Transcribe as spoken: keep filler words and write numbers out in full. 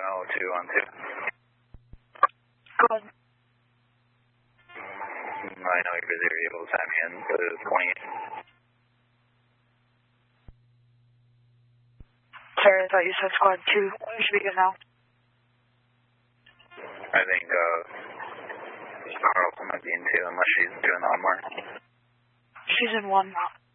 oh two on two. Go ahead. I know you're busy. Are you able to time me in to twenty-eight? Sorry, I thought you said squad two. You should be good now. I think, uh, Carl might be in two unless she's doing the on mark. She's in one now.